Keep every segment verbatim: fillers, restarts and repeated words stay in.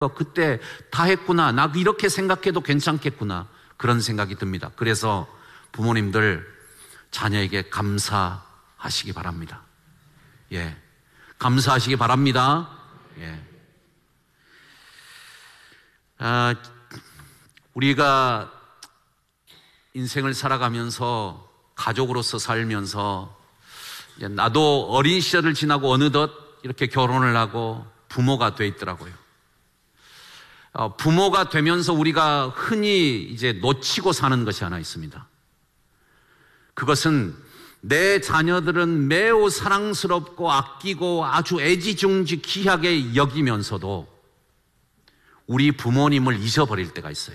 그때 다 했구나. 나 이렇게 생각해도 괜찮겠구나. 그런 생각이 듭니다. 그래서 부모님들 자녀에게 감사하시기 바랍니다. 예, 감사하시기 바랍니다. 예. 아, 우리가 인생을 살아가면서 가족으로서 살면서 이제 나도 어린 시절을 지나고 어느덧 이렇게 결혼을 하고 부모가 돼 있더라고요. 어, 부모가 되면서 우리가 흔히 이제 놓치고 사는 것이 하나 있습니다. 그것은 내 자녀들은 매우 사랑스럽고 아끼고 아주 애지중지 귀하게 여기면서도 우리 부모님을 잊어버릴 때가 있어요.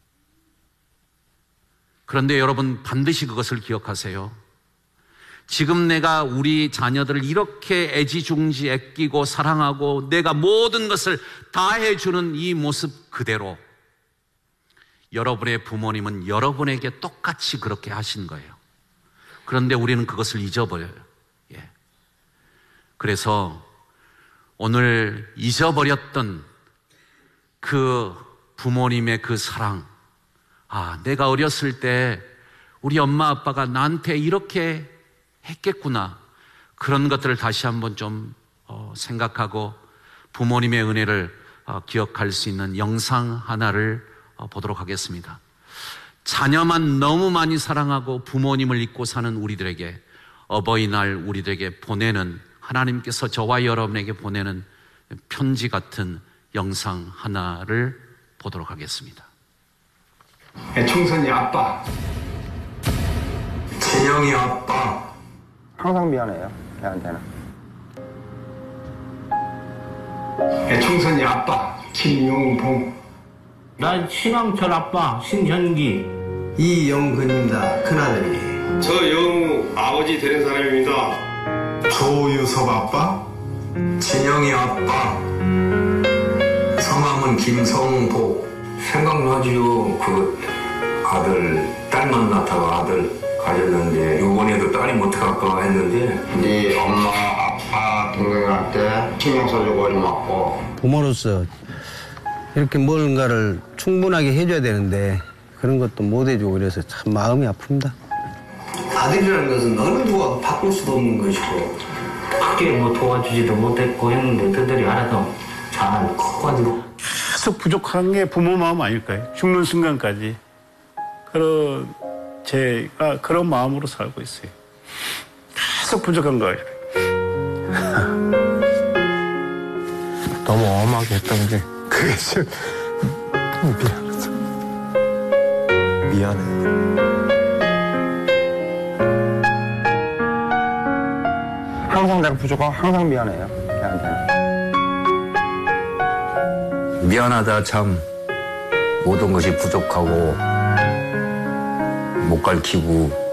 그런데 여러분 반드시 그것을 기억하세요. 지금 내가 우리 자녀들을 이렇게 애지중지 아끼고 사랑하고 내가 모든 것을 다 해주는 이 모습 그대로 여러분의 부모님은 여러분에게 똑같이 그렇게 하신 거예요. 그런데 우리는 그것을 잊어버려요. 예. 그래서 오늘 잊어버렸던 그 부모님의 그 사랑, 아, 내가 어렸을 때 우리 엄마 아빠가 나한테 이렇게 했겠구나. 그런 것들을 다시 한번 좀 어, 생각하고 부모님의 은혜를 어, 기억할 수 있는 영상 하나를 어, 보도록 하겠습니다. 자녀만 너무 많이 사랑하고 부모님을 잊고 사는 우리들에게 어버이날 우리들에게 보내는 하나님께서 저와 여러분에게 보내는 편지 같은 영상 하나를 보도록 하겠습니다. 애청선이 아빠, 진영이 아빠. 항상 미안해요, 걔한테는. 애청선이 아빠, 김용봉. 난 신왕철 아빠 신현기. 이영근입니다. 큰아들이. 저 영우 아버지 되는 사람입니다. 조유섭 아빠. 진영이 아빠. 성함은 김성보. 생각나지요. 그 아들 딸만 낳다가 아들 가졌는데 이번에도 딸이 못할까 했는데 네 엄마, 아빠, 동생한테 신경 써주고 어리 맞고. 부모로서 이렇게 뭔가를 충분하게 해줘야 되는데 그런 것도 못 해주고 그래서 참 마음이 아픕니다. 아들이라는 것은 어느 누가 바꿀 수도 없는 것이고 크게 뭐 도와주지도 못했고 했는데 그들이 알아서 잘 커가지고 계속 부족한 게 부모 마음 아닐까요? 죽는 순간까지. 그런 제가 그런 마음으로 살고 있어요. 계속 부족한 거예요. 너무 엄하게 했던 게 그게 좀 미안해서 미안해요. 항상 내가 부족하고 항상 미안해요, 걔한테는. 미안하다 참. 모든 것이 부족하고 못 가르치고